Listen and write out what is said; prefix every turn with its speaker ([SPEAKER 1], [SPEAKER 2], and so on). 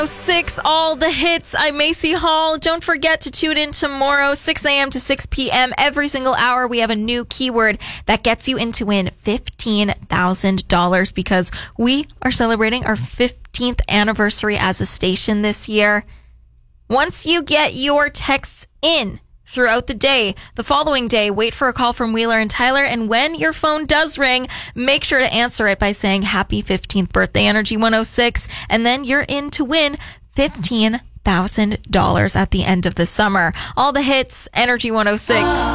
[SPEAKER 1] 6, all the hits. I'm Macy Hall. Don't forget to tune in tomorrow, 6 a.m. to 6 p.m. Every single hour, we have a new keyword that gets you in to win $15,000 because we are celebrating our 15th anniversary as a station this year. Once you get your texts in throughout the day, the following day, wait for a call from Wheeler and Tyler. And when your phone does ring, make sure to answer it by saying happy 15th birthday, Energy 106. And then you're in to win $15,000 at the end of the summer. All the hits, Energy 106.